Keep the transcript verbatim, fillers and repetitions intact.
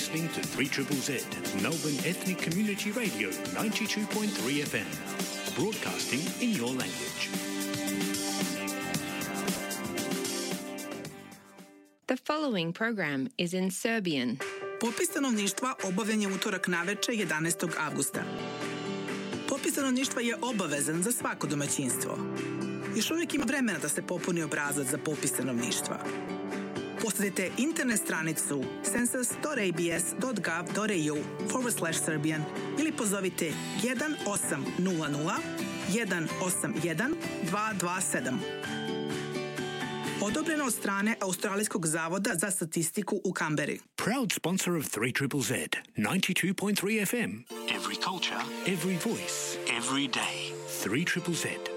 listening to three Z Z, Melbourne Ethnic Community Radio ninety-two point three F M, broadcasting in your language. The following program is in Serbian. Popis stanovništva obavljen je utorak naveče jedanaestog avgusta. Popis stanovništva je obavezan za svako domaćinstvo. Još uvijek ima vremena da se popuni obrazac za popis stanovništva. Posetite internet stranicu census dot a b s dot gov dot a u forward slash Serbian ili pozovite jedan osam nula nula jedan osam jedan dva dva sedam. Odobreno od strane Australijskog zavoda za statistiku u Kamberi. Proud sponsor of three Z Z, ninety-two point three F M. Every culture, every voice, every day. three Z Z.